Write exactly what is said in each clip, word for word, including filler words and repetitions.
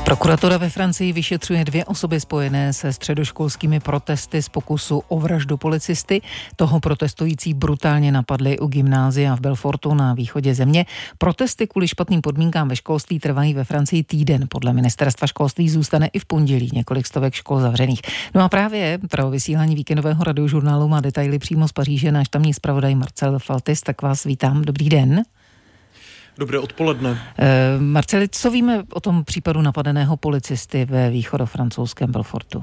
Prokuratura ve Francii vyšetřuje dvě osoby spojené se středoškolskými protesty z pokusu o vraždu policisty. Toho protestující brutálně napadli u gymnázia v Belfortu na východě země. Protesty kvůli špatným podmínkám ve školství trvají ve Francii týden. Podle ministerstva školství zůstane i v pondělí několik stovek škol zavřených. No a právě pro vysílání víkendového radiožurnálu má detaily přímo z Paříže náš tamní zpravodaj Marcel Faltis, tak vás vítám. Dobrý den. Dobré odpoledne. E, Marceli, co víme o tom případu napadeného policisty ve východofrancouzském Belfortu?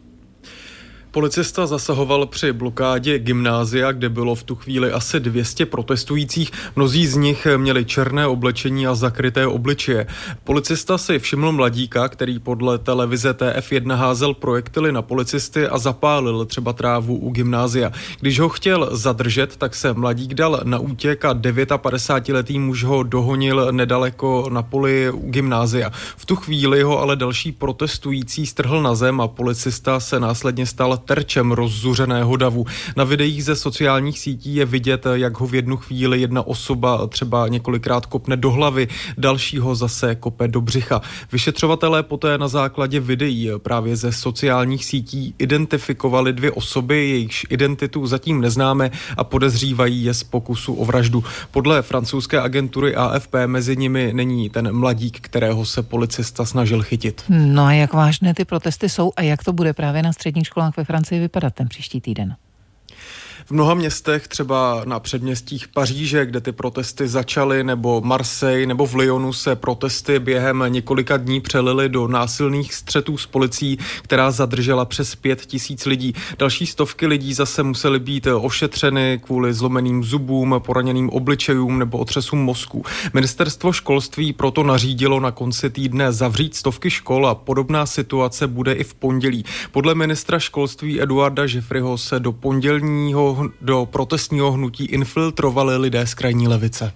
Policista zasahoval při blokádě gymnázia, kde bylo v tu chvíli asi dvě stě protestujících. Mnozí z nich měli černé oblečení a zakryté obličeje. Policista si všiml mladíka, který podle televize T F jedna házel projektily na policisty a zapálil třeba trávu u gymnázia. Když ho chtěl zadržet, tak se mladík dal na útěk a devětapadesátiletý muž ho dohonil nedaleko na poli u gymnázia. V tu chvíli ho ale další protestující strhl na zem a policista se následně stal terčem rozzuřeného davu. Na videích ze sociálních sítí je vidět, jak ho v jednu chvíli jedna osoba třeba několikrát kopne do hlavy, dalšího zase kope do břicha. Vyšetřovatelé poté na základě videí právě ze sociálních sítí identifikovali dvě osoby, jejichž identitu zatím neznáme a podezřívají je z pokusu o vraždu. Podle francouzské agentury A F P mezi nimi není ten mladík, kterého se policista snažil chytit. No a jak vážné ty protesty jsou a jak to bude právě na středních školách ve Francii vypadat ten příští týden? V mnoha městech, třeba na předměstích Paříže, kde ty protesty začaly, nebo Marseille, nebo v Lyonu se protesty během několika dní přelily do násilných střetů s policií, která zadržela přes pět tisíc lidí. Další stovky lidí zase musely být ošetřeny kvůli zlomeným zubům, poraněným obličejům nebo otřesům mozku. Ministerstvo školství proto nařídilo na konci týdne zavřít stovky škol a podobná situace bude i v pondělí. Podle ministra školství Eduarda Jeffreyho se do pondělního do protestního hnutí infiltrovali lidé z krajní levice.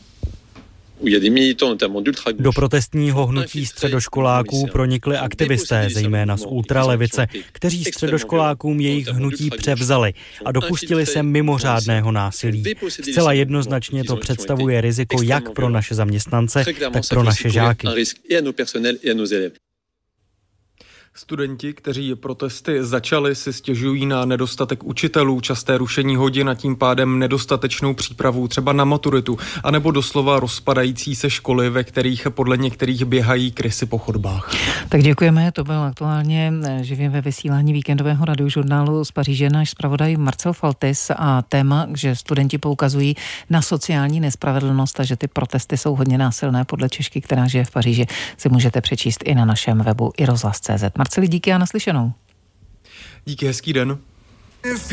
Do protestního hnutí středoškoláků pronikli aktivisté, zejména z ultralevice, kteří středoškolákům jejich hnutí převzali a dopustili se mimořádného násilí. Zcela jednoznačně to představuje riziko jak pro naše zaměstnance, tak pro naše žáky. Studenti, kteří protesty začali, si stěžují na nedostatek učitelů, časté rušení hodin a tím pádem nedostatečnou přípravu třeba na maturitu, anebo doslova rozpadající se školy, ve kterých podle některých běhají krysy po chodbách. Tak děkujeme, to byl aktuálně živě ve vysílání víkendového radiožurnálu z Paříže náš zpravodaj Marcel Faltis a téma, že studenti poukazují na sociální nespravedlnost a že ty protesty jsou hodně násilné podle Češky, která žije v Paříži, si můžete přečíst i na našem webu i rozhlas tečka cé zet. Marceli, díky a naslyšenou. Díky, hezký den.